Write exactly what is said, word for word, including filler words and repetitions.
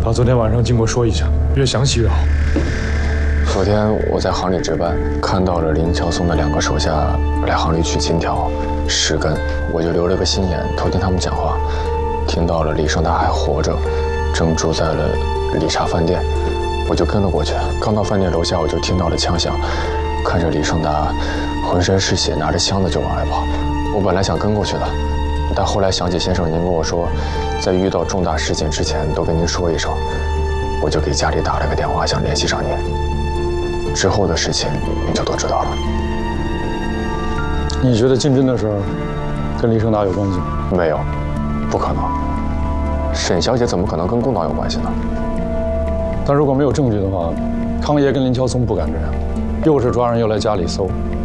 把昨天晚上经过说一下，越详细越好。 昨天我在行里值班，看到了林乔松的两个手下来行里取金条、十根，我就留了个心眼，偷听他们讲话，听到了李胜达还活着，正住在了理查饭店，我就跟了过去。刚到饭店楼下，我就听到了枪响，看着李胜达浑身是血，拿着箱子就往外跑。我本来想跟过去的，但后来想起先生您跟我说，在遇到重大事件之前都跟您说一声，我就给家里打了个电话，想联系上您。之后的事情您就都知道了。 你觉得金针的事儿跟李胜达有关系吗？ 没有，不可能。沈小姐怎么可能跟公党有关系呢？ 但如果没有证据的话，康爷跟林乔松不敢这样，又是抓人又来家里搜，